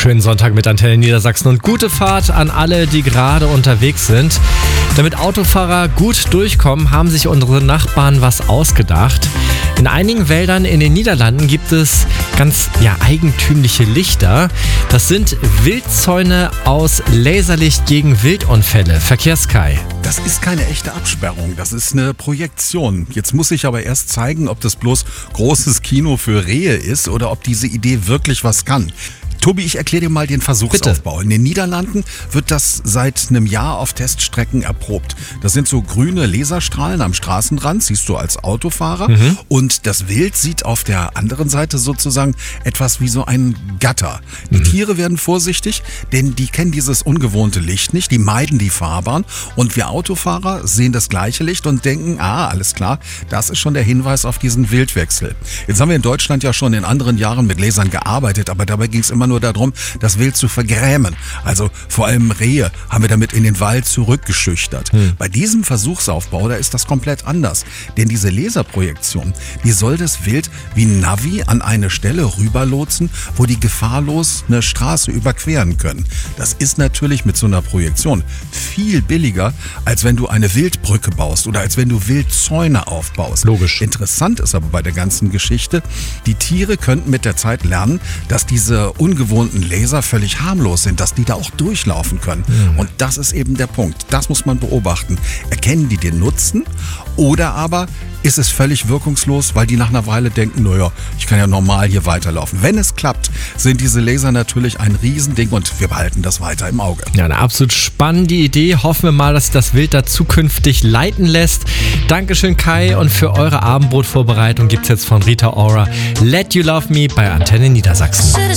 Schönen Sonntag mit Antenne Niedersachsen und gute Fahrt an alle, die gerade unterwegs sind. Damit Autofahrer gut durchkommen, haben sich unsere Nachbarn was ausgedacht. In einigen Wäldern in den Niederlanden gibt es ganz eigentümliche Lichter. Das sind Wildzäune aus Laserlicht gegen Wildunfälle. Verkehrskai. Das ist keine echte Absperrung, das ist eine Projektion. Jetzt muss ich aber erst zeigen, ob das bloß großes Kino für Rehe ist oder ob diese Idee wirklich was kann. Tobi, ich erkläre dir mal den Versuchsaufbau. Bitte. In den Niederlanden wird das seit einem Jahr auf Teststrecken erprobt. Das sind so grüne Laserstrahlen am Straßenrand, siehst du als Autofahrer. Und das Wild sieht auf der anderen Seite sozusagen etwas wie so ein Gatter. Die Tiere werden vorsichtig, denn die kennen dieses ungewohnte Licht nicht, die meiden die Fahrbahn. Und wir Autofahrer sehen das gleiche Licht und denken, alles klar, das ist schon der Hinweis auf diesen Wildwechsel. Jetzt haben wir in Deutschland ja schon in anderen Jahren mit Lasern gearbeitet, aber dabei ging es immer nur darum, das Wild zu vergrämen. Also vor allem Rehe haben wir damit in den Wald zurückgeschüchtert. Bei diesem Versuchsaufbau, da ist das komplett anders. Denn diese Laserprojektion, die soll das Wild wie ein Navi an eine Stelle rüberlotsen, wo die gefahrlos eine Straße überqueren können. Das ist natürlich mit so einer Projektion viel billiger, als wenn du eine Wildbrücke baust oder als wenn du Wildzäune aufbaust. Logisch. Interessant ist aber bei der ganzen Geschichte, die Tiere könnten mit der Zeit lernen, dass diese ungewohnten Laser völlig harmlos sind, dass die da auch durchlaufen können. Und das ist eben der Punkt. Das muss man beobachten. Erkennen die den Nutzen oder aber ist es völlig wirkungslos, weil die nach einer Weile denken, naja, ich kann ja normal hier weiterlaufen. Wenn es klappt, sind diese Laser natürlich ein Riesending und wir behalten das weiter im Auge. Ja, eine absolut spannende Idee. Hoffen wir mal, dass sich das Wild da zukünftig leiten lässt. Dankeschön, Kai. Und für eure Abendbrotvorbereitung gibt es jetzt von Rita Ora Let You Love Me bei Antenne Niedersachsen.